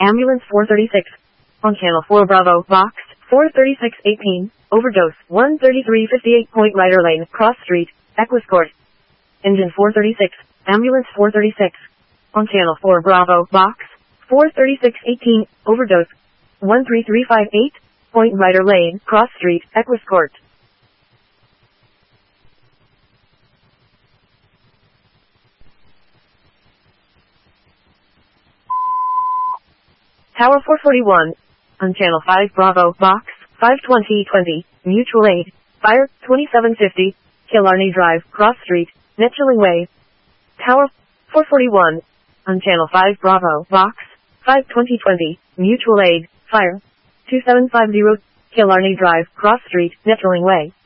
Ambulance 436. On Channel 4 Bravo, Box 43618. Overdose 13358. Point Rider Lane, Cross Street, Equus Court. Engine 436. Ambulance 436. On Channel 4 Bravo, Box 43618. Overdose 13358. Point Rider Lane, Cross Street, Equus Court. Tower 441. On Channel 5 Bravo, Box 52020. Mutual Aid. Fire 2750. Killarney Drive, Cross Street, Netchling Way. Tower 441. On Channel 5 Bravo, Box 52020. Mutual Aid. Fire 2750. Killarney Drive, Cross Street, Netchling Way.